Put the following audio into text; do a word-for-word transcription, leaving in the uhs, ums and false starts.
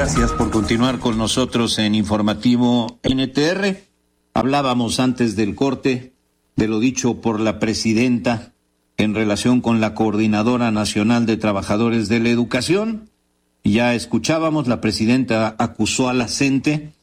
Gracias por continuar con nosotros en Informativo N T R. Hablábamos antes del corte de lo dicho por la presidenta en relación con la Coordinadora Nacional de Trabajadores de la Educación. Ya escuchábamos, la presidenta acusó a la CENTE